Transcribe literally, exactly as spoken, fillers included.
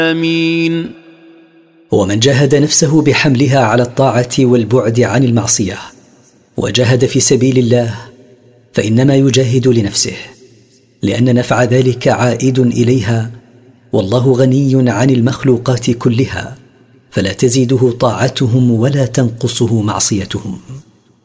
آمين. ومن جاهد نفسه بحملها على الطاعة والبعد عن المعصية وجاهد في سبيل الله فإنما يجاهد لنفسه، لأن نفع ذلك عائد إليها، والله غني عن المخلوقات كلها، فلا تزيده طاعتهم ولا تنقصه معصيتهم.